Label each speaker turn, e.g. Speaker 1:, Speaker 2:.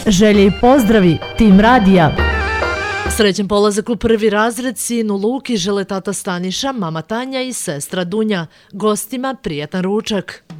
Speaker 1: Želje i pozdravi, tim radija.
Speaker 2: Srećan polazak u prvi razred sinu Luki žele tata Staniša, mama Tanja i sestra Dunja. Gostima prijatan ručak.